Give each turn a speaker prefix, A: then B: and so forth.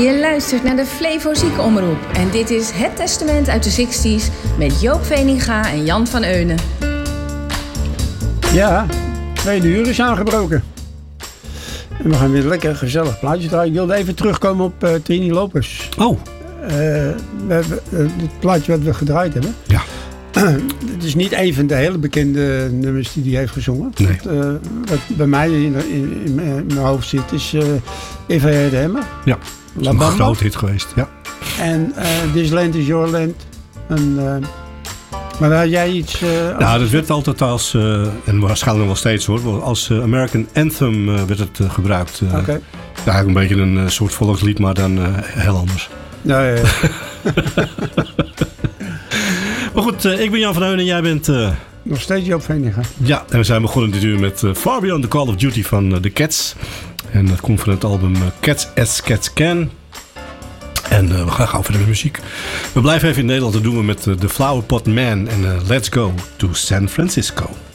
A: Je luistert naar de Flevo Ziekenomroep en dit is Het Testament uit de 60s met Joop Veninga en Jan van Eunen.
B: Ja, 2 uur is aangebroken. En we gaan weer lekker gezellig plaatjes draaien. Ik wilde even terugkomen op Trini Lopez.
C: Oh.
B: Het plaatje wat we gedraaid hebben.
C: Ja.
B: Het is niet een van de hele bekende nummers die hij heeft gezongen.
C: Nee.
B: Wat bij mij in mijn hoofd zit is If I Had a Hammer.
C: Ja, dat is een groot hit geweest. Ja.
B: En This Land Is Your Land. Maar had jij iets...
C: Nou, dat werd altijd als, en waarschijnlijk nog wel steeds hoor, als American Anthem werd het gebruikt.
B: Oké.
C: Eigenlijk een beetje een soort volkslied, maar dan heel anders.
B: Ja.
C: Maar goed, ik ben Jan van Eunen en jij bent...
B: Nog steeds Joop Veninga.
C: Ja, en we zijn begonnen dit uur met Far Beyond the Call of Duty van The Cats. En dat komt van het album Cats as Cats Can. En we gaan gauw verder met muziek. We blijven even in Nederland. Dat doen we met The Flower Pot Man en Let's Go to San Francisco.